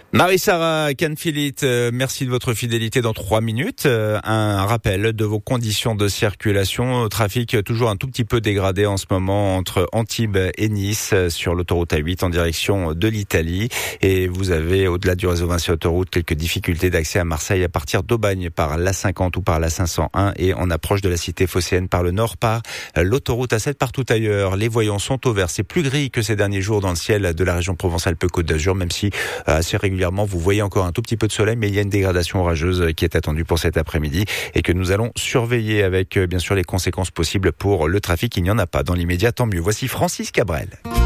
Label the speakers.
Speaker 1: Marie-Sarah Canfilit, merci de votre fidélité. Dans 3 minutes. Un rappel de vos conditions de circulation. Trafic toujours un tout petit peu dégradé en ce moment entre Antibes et Nice sur l'autoroute A8 en direction de l'Italie. Et vous avez, au-delà du réseau Vinci Autoroute, quelques difficultés d'accès à Marseille à partir d'Aubagne par l'A50 ou par l'A501 et en approche de la cité phocéenne par le nord par l'autoroute A7. Partout ailleurs, les voyants sont au vert. C'est plus gris que ces derniers jours dans le ciel de la région Provence-Alpes-Côte d'Azur, même si assez régulièrement vous voyez encore un tout petit peu de soleil, mais il y a une dégradation orageuse qui est attendue pour cet après-midi et que nous allons surveiller avec bien sûr les conséquences possibles pour le trafic. Il n'y en a pas dans l'immédiat, tant mieux. Voici Francis Cabrel.